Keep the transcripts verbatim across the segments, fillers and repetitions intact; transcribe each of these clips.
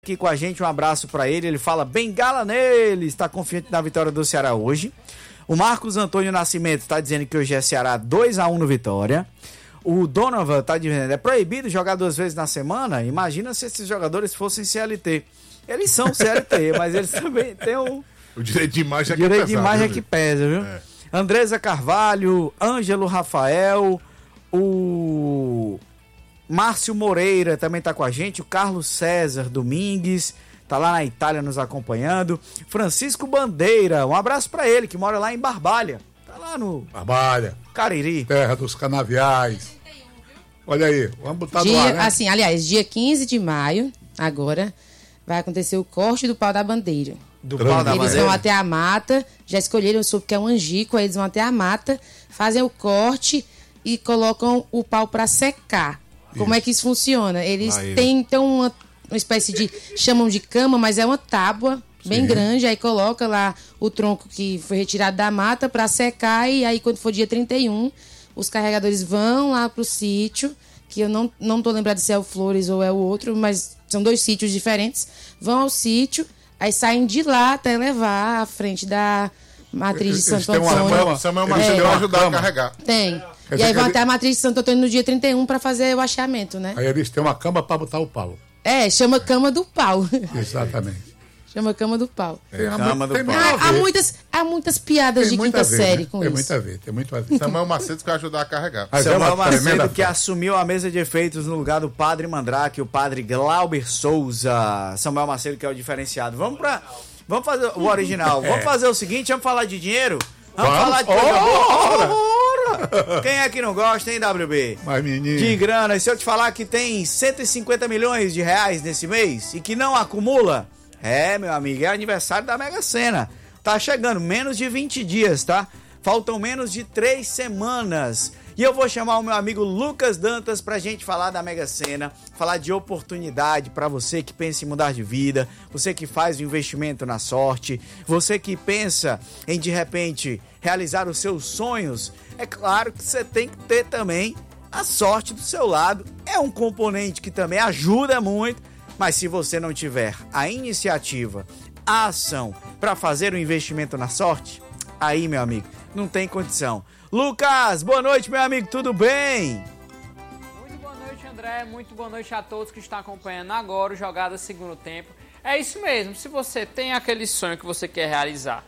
Aqui com a gente, um abraço para ele, ele fala bengala nele, está confiante na vitória do Ceará hoje. O Marcos Antônio Nascimento está dizendo que hoje é Ceará dois a um no Vitória. O Donovan está dizendo, é proibido jogar duas vezes na semana? Imagina se esses jogadores fossem C L T. Eles são C L T, mas eles também têm o... O direito de imagem é que pesa. O direito é de imagem é que pesa, viu? É. Andresa Carvalho, Ângelo Rafael, o... Márcio Moreira também tá com a gente, o Carlos César Domingues, tá lá na Itália nos acompanhando, Francisco Bandeira, um abraço pra ele, que mora lá em Barbalha, tá lá no... Barbalha. Cariri. Terra dos canaviais. Olha aí, vamos botar dia, no ar, né? Assim, aliás, dia quinze de maio, agora, vai acontecer o corte do pau da bandeira. Do pau da eles bandeira? Vão até a mata, já escolheram, eu soube que é um angico, aí eles vão até a mata, fazem o corte e colocam o pau pra secar. Como isso. É que isso funciona? Eles aí. têm então, uma, uma espécie de, chamam de cama, mas é uma tábua bem Sim. grande, aí coloca lá o tronco que foi retirado da mata para secar, e aí quando for dia trinta e um, os carregadores vão lá pro sítio, que eu não, não tô lembrada se é o Flores ou é o outro, mas são dois sítios diferentes, vão ao sítio, aí saem de lá até levar à frente da matriz de Santo Antônio. Samuel, Samuel Marcelo é, ajudar a carregar. Tem. Quer e aí vão até a matriz de Santo Antônio no dia trinta e um para fazer o hasteamento, né? Aí eles têm uma cama para botar o pau. É, chama cama do pau. Exatamente. Chama cama do pau. É, cama do pau. Há, há, muitas, há muitas piadas tem de quinta ver, série né? com tem isso. Tem muito a ver, tem muito a ver. Samuel Macedo que vai ajudar a carregar. Mas Samuel é Macedo que assumiu a mesa de efeitos no lugar do Padre Mandrake, o Padre Glauber Souza. Samuel Macedo que é o diferenciado. Vamos para... Vamos fazer o original. É. Vamos fazer o seguinte, vamos falar de dinheiro? Vamos, vamos. falar de coisa boa. Oh, quem é que não gosta, hein, W B? Mas, menino. De grana. E se eu te falar que tem cento e cinquenta milhões de reais nesse mês e que não acumula? É, meu amigo, é aniversário da Mega Sena. Tá chegando, menos de vinte dias, tá? Faltam menos de três semanas. E eu vou chamar o meu amigo Lucas Dantas pra gente falar da Mega Sena, falar de oportunidade pra você que pensa em mudar de vida, você que faz o investimento na sorte, você que pensa em, de repente, realizar os seus sonhos. É claro que você tem que ter também a sorte do seu lado. É um componente que também ajuda muito, mas se você não tiver a iniciativa, a ação pra fazer o investimento na sorte, aí, meu amigo, não tem condição. Lucas, boa noite, meu amigo, tudo bem? Muito boa noite, André, muito boa noite a todos que estão acompanhando agora o Jogada Segundo Tempo. É isso mesmo, se você tem aquele sonho que você quer realizar,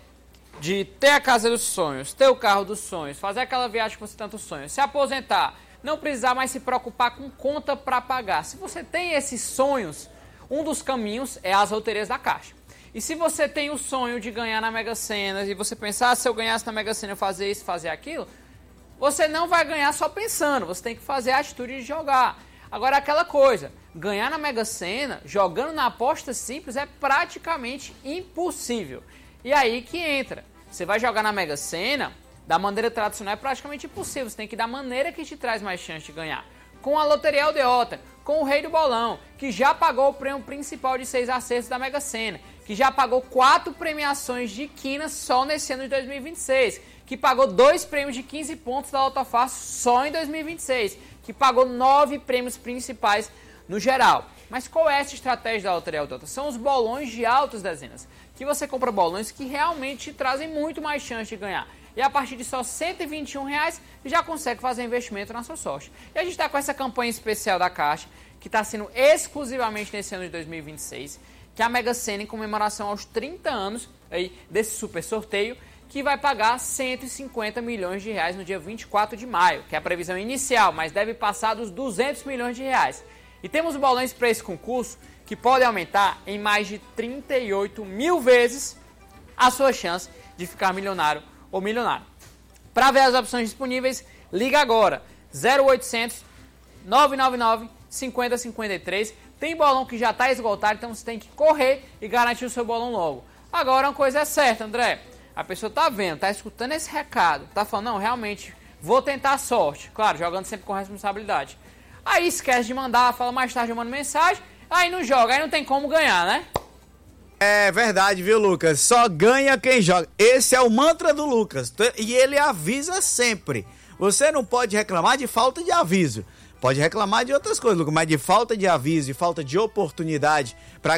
de ter a casa dos sonhos, ter o carro dos sonhos, fazer aquela viagem que você tanto sonha, se aposentar, não precisar mais se preocupar com conta para pagar. Se você tem esses sonhos, um dos caminhos é as loterias da Caixa. E se você tem o sonho de ganhar na Mega Sena e você pensar, ah, se eu ganhasse na Mega Sena eu fazer isso, fazer aquilo, você não vai ganhar só pensando, você tem que fazer a atitude de jogar. Agora, aquela coisa, ganhar na Mega Sena, jogando na aposta simples, é praticamente impossível. E aí que entra, você vai jogar na Mega Sena, da maneira tradicional é praticamente impossível, você tem que ir da maneira que te traz mais chance de ganhar. Com a Loteria Aldeota, com o Rei do Bolão, que já pagou o prêmio principal de seis acertos da Mega Sena, que já pagou quatro premiações de quina só nesse ano de dois mil e vinte e seis, que pagou dois prêmios de quinze pontos da Loto Fácil só em dois mil e vinte e seis, que pagou nove prêmios principais no geral. Mas qual é essa estratégia da Loteria Aldeota? São os bolões de altas dezenas, que você compra bolões que realmente te trazem muito mais chance de ganhar. E a partir de só cento e vinte e um reais, já consegue fazer investimento na sua sorte. E a gente está com essa campanha especial da Caixa, que está sendo exclusivamente nesse ano de dois mil e vinte e seis, que é a Mega Sena em comemoração aos trinta anos aí, desse super sorteio, que vai pagar cento e cinquenta milhões de reais no dia vinte e quatro de maio, que é a previsão inicial, mas deve passar dos duzentos milhões de reais. E temos bolões para esse concurso que podem aumentar em mais de trinta e oito mil vezes a sua chance de ficar milionário ou milionário. Para ver as opções disponíveis, liga agora, zero oitocentos, nove nove nove, cinco zero cinco três. Tem bolão que já está esgotado, então você tem que correr e garantir o seu bolão logo. Agora, uma coisa é certa, André. A pessoa tá vendo, tá escutando esse recado, tá falando, não, realmente, vou tentar a sorte. Claro, jogando sempre com responsabilidade. Aí esquece de mandar, fala mais tarde, eu mando mensagem, aí não joga, aí não tem como ganhar, né? É verdade, viu, Lucas? Só ganha quem joga. Esse é o mantra do Lucas. E ele avisa sempre. Você não pode reclamar de falta de aviso. Pode reclamar de outras coisas, Lucas, mas de falta de aviso, de falta de oportunidade para